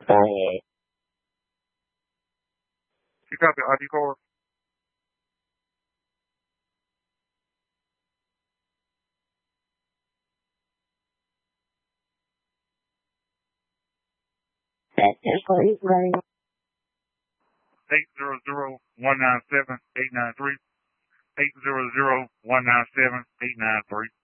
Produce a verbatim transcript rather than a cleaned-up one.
Go ahead. You got the I D card? That's it for you, right? Eight zero zero one nine seven eight nine three. Eight zero zero one nine seven eight nine three.